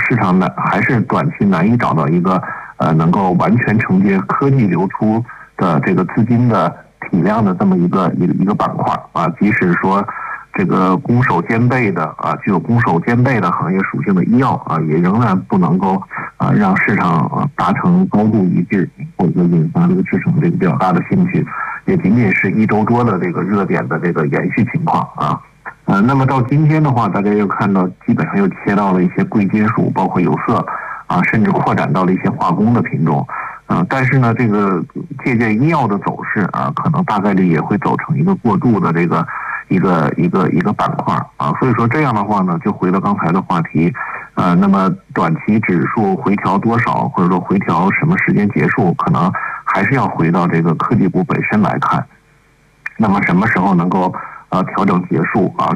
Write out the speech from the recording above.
市场呢还是短期难以找到一个能够完全承接科技流出的这个资金的体量的这么一个板块啊。即使说这个攻守兼备的具有攻守兼备的行业属性的医药也仍然不能够让市场达成高度一致，或者说引发这个市场这个比较大的兴趣，也仅仅是一周多的这个热点的这个延续情况啊。那么到今天的话，大家又看到基本上又切到了一些贵金属，包括有色甚至扩展到了一些化工的品种。但是呢，这个借鉴医药的走势可能大概率也会走成一个过渡的这个一个板块所以说这样的话呢，就回到刚才的话题，那么短期指数回调多少，或者说回调什么时间结束，可能还是要回到这个科技股本身来看。那么什么时候能够调整结束